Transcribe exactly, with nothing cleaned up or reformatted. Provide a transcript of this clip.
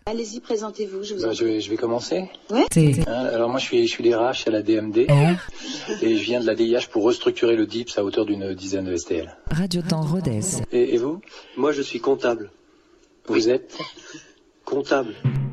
Allez-y, présentez-vous, je vous Bah, en je, vais, je vais commencer. Ouais. Hein, alors moi je suis, je suis des R H à la D M D et je viens de la D I H pour restructurer le D I P S à hauteur d'une dizaine de S T L. Radio Temps Rodez. Et, et vous? Moi je suis comptable. Vous êtes? Comptable.